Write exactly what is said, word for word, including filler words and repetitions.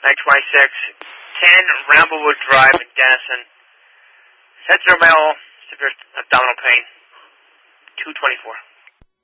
nine twenty-six, ten Ramblewood Drive in Denison. Sentinel male, severe abdominal pain, two twenty-four.